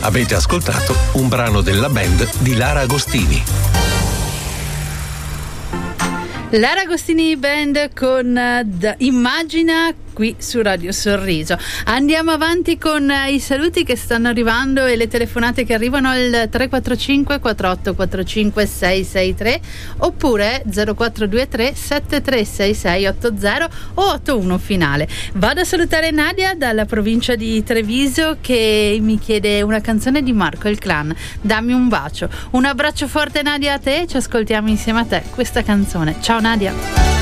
Avete ascoltato un brano della band di Lara Agostini. Lara Agostini Band con Immagina, qui su Radio Sorriso. Andiamo avanti con i saluti che stanno arrivando e le telefonate che arrivano al 345 4845 663 oppure 0423 736680 o 81 finale. Vado a salutare Nadia dalla provincia di Treviso che mi chiede una canzone di Marco il Clan, Dammi un bacio. Un abbraccio forte Nadia a te, ci ascoltiamo insieme a te questa canzone. Ciao Nadia.